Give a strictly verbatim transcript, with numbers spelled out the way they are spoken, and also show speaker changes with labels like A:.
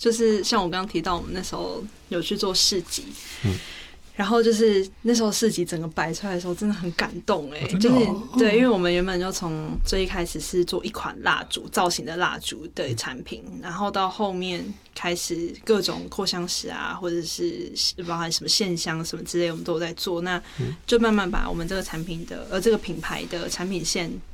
A: 就是像我刚刚提到，我们那时候有去做市集，
B: 嗯，
A: 然后就是那时候市集整个摆出来的时候，真的很感动哎、欸，
B: 哦
A: 就是
B: 哦
A: 对，因为我们原本就从最一开始是做一款蜡烛造型的蜡烛的产品，然后到后面开始各种扩香石啊，或者是包含什么线香什么之类，我们都有在做，那就慢慢把我们这个产品的呃这个品牌的产品线